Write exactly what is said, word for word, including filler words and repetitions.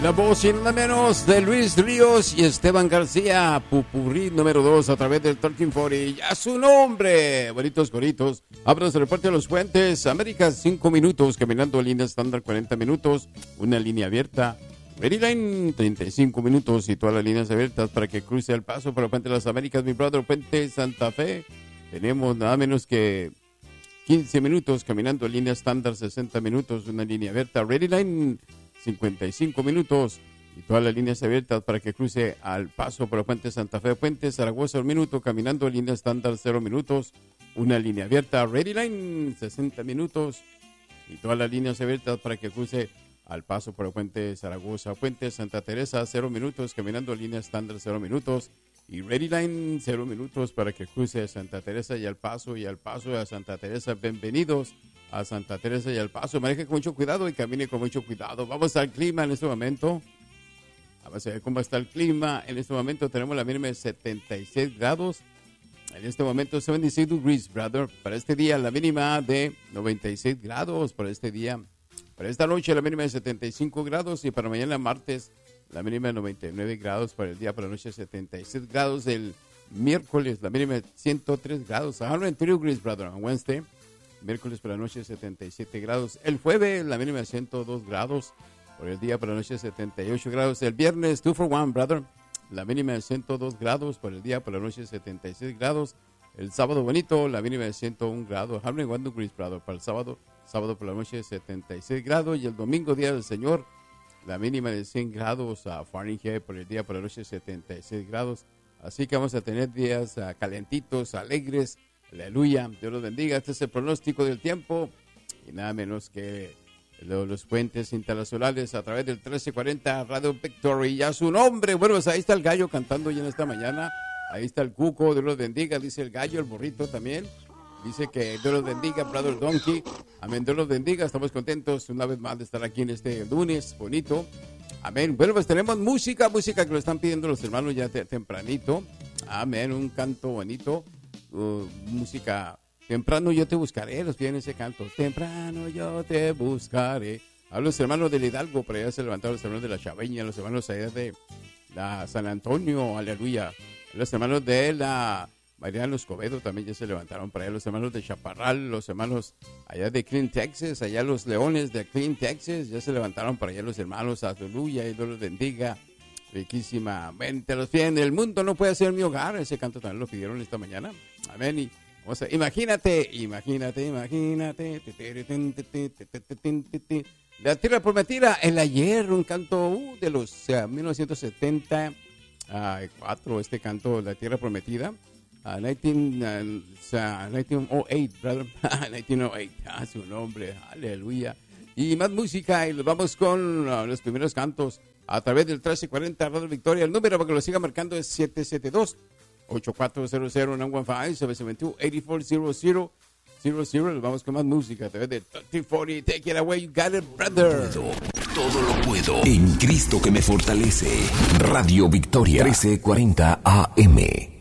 La voz y nada menos de Luis Ríos y Esteban García, Pupurrí número dos a través del trece cuarenta. ¡Ya su nombre! Bonitos coritos. Abras del reporte de los puentes. América, cinco minutos. Caminando línea estándar, cuarenta minutos. Una línea abierta. Maryline, treinta y cinco minutos. Y todas las líneas abiertas para que cruce el paso por el puente de las Américas. Mi brother, puente Santa Fe. Tenemos nada menos que quince minutos. Caminando línea estándar, sesenta minutos. Una línea abierta. Maryline, cincuenta y cinco minutos y todas las líneas abiertas para que cruce al paso por el puente Santa Fe, puente Zaragoza un minuto, caminando línea estándar cero minutos, una línea abierta, Ready Line sesenta minutos y todas las líneas abiertas para que cruce al paso por el puente Zaragoza, puente Santa Teresa cero minutos, caminando línea estándar cero minutos y Ready Line cero minutos para que cruce a Santa Teresa y al paso y al paso a Santa Teresa. Bienvenidos a Santa Teresa y al paso. Maneje con mucho cuidado y camine con mucho cuidado. Vamos al clima en este momento. Vamos a ver cómo está el clima. En este momento tenemos la mínima de setenta y seis grados. En este momento setenta y seis degrees, brother. Para este día la mínima de noventa y seis grados. Para este día. Para esta noche la mínima de setenta y cinco grados. Y para mañana martes la mínima de noventa y nueve grados. Para el día, para la noche setenta y seis grados. El miércoles la mínima de ciento tres grados. one hundred three degrees, brother. On Wednesday. Miércoles por la noche setenta y siete grados. El jueves la mínima de ciento dos grados. Por el día por la noche setenta y ocho grados. El viernes two for one, brother. La mínima de ciento dos grados. Por el día por la noche setenta y seis grados. El sábado bonito, la mínima de ciento uno grados. one hundred one degrees, brother. Para el sábado, sábado por la noche setenta y seis grados. Y el domingo, día del Señor, la mínima de cien grados a Fahrenheit. Por el día por la noche setenta y seis grados. Así que vamos a tener días uh, calentitos, alegres. Aleluya, Dios los bendiga. Este es el pronóstico del tiempo y nada menos que los, los puentes internacionales a través del trece cuarenta Radio Victory. Ya su nombre, bueno, pues ahí está el gallo cantando ya en esta mañana. Ahí está el cuco, Dios los bendiga, dice el gallo, el burrito también. Dice que Dios los bendiga, Brother Donkey. Amén, Dios los bendiga. Estamos contentos una vez más de estar aquí en este lunes bonito. Amén. Bueno, pues tenemos música, música que lo están pidiendo los hermanos ya te, tempranito. Amén, un canto bonito. Uh, música temprano yo te buscaré, los piden ese canto, temprano yo te buscaré. A los hermanos del Hidalgo, por allá se levantaron los hermanos de la Chaveña, los hermanos allá de la San Antonio, aleluya. Los hermanos de la Mariano Escobedo también ya se levantaron por allá, los hermanos de Chaparral, los hermanos allá de Clean, Texas, allá los Leones de Clean, Texas, ya se levantaron por allá los hermanos, aleluya, y Dios los bendiga. Riquísimamente los piden. El mundo no puede ser mi hogar. Ese canto también lo pidieron esta mañana. Amén. Y, o sea, imagínate, imagínate, imagínate. La tierra prometida, el ayer, un canto uh, de los o sea, mil novecientos setenta y cuatro, este canto, La tierra prometida. Uh, diecinueve, uh, o sea, diecinueve cero ocho, brother. diecinueve cero ocho, ah, su nombre, aleluya. Y más música, y nos con uh, los primeros cantos a través del trece cuarenta Radio Victoria. El número para que lo siga marcando es siete siete dos, ocho cuatro cero cero, nueve uno cinco, siete siete dos, ocho cuatro cero cero cero cero. Les vamos con más música a través del trece cuarenta. Take it away, you got it, brother. Todo, todo lo puedo en Cristo que me fortalece. Radio Victoria, trece cuarenta A M.